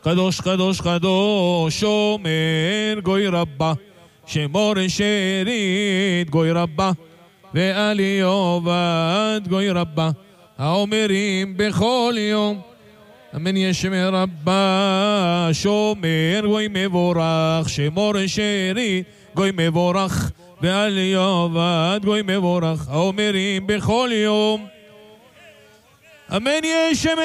קדוש קדוש קדוש אומר גוי רבה שמור שארית גוי רבה ועלי עובד גוי רבה האומרים בכל יום אמן ישמר רבה שומר גוי מבורך שמור שארית גוי מבורך ועלי עובד גוי מבורך האומרים בכל יום אמן ישמר